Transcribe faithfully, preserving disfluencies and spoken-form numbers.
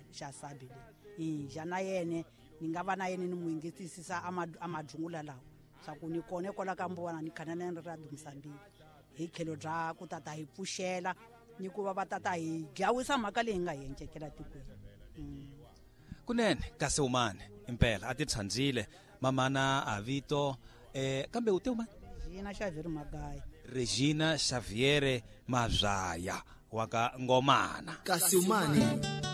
xa Sabile i jana yene ni nga va na yene ni mu yingisisa amadungula lawa swa ku ni kone kola ka mbona ni khana na radio Msambiki hi khelo bya ku tata hi pfuxela ni ku va va tata hi gyawisa mhaka leyi nga yencekela tikweni. Kunene kasi umane impela ati tsandzile mamana Avito eh kambe ute umane Regina Xavier Magaya. Regina Xavier Mazaya waka Ngomana kasi umane